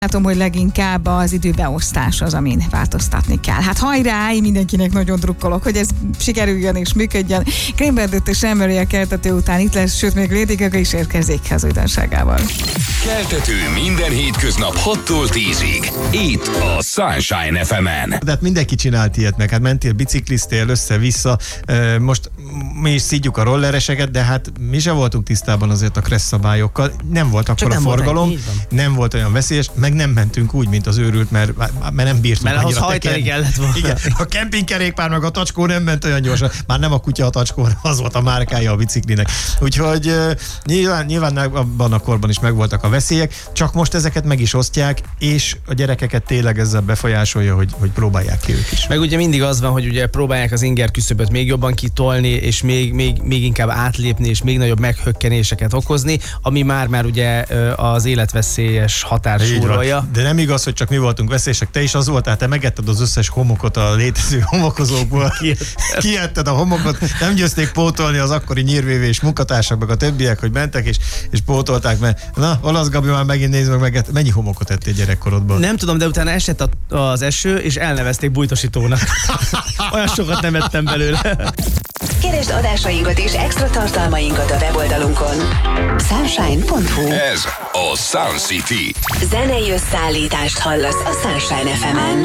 Látom, hogy leginkább az időbeosztás az, amin változtatni kell. Hát hajrá, mindenkinek nagyon drukkolok, hogy ez sikerüljön és működjön. Greenbird és Emery a keltető után itt lesz, sőt még Lady Gaga is érkezik az újdonságával. Keltető minden hétköznap 6-tól 10-ig. Itt a Sunshine FM-en. De hát mindenki csinált ilyet meg, hát mentél, bicikliztél össze-vissza, most mi is szidjuk a rollereseket, de hát mi sem voltunk tisztában azért a kressz szabályokkal, nem volt akkor a forgalom, nem volt olyan veszélyes, meg nem mentünk úgy, mint az őrült, mert nem bírtunk mert ahhoz hajtani kellett volna. Igen, a kempingkerékpár meg a tacskó nem ment olyan gyorsan, már nem a kutya a tacskó, az volt a márkája a biciklinek. Úgyhogy nyilván abban a korban is megvoltak a veszélyek, csak most ezeket meg is osztják, és a gyerekeket tényleg ezzel befolyásolja, hogy próbálják ki ők is. Meg ugye mindig az van, hogy ugye próbálják az inger küszöböt még jobban kitolni, és még inkább átlépni, és még nagyobb meghökkenéseket okozni, ami már ugye az életveszélyes határ súrolja. De nem igaz, hogy csak mi voltunk veszélyesek, te is az voltál, te megetted az összes homokot a létező homokozókból. Kietted a homokot, nem győzték pótolni az akkori nyírvévés munkatársak, meg a többiek, hogy mentek és pótolták, mert na, Olasz Gabi már megint nézd meg, mennyi homokot ettél gyerekkorodban? Nem tudom, de utána esett az eső, és elnevezték bújtosítónak. Olyan sokat nem ettem belőle. Keresd adásainkat és extra tartalmainkat a weboldalunkon. Sunshine.hu. Ez a Sun City. Zenei összeállítást hallasz a Sunshine FM-en.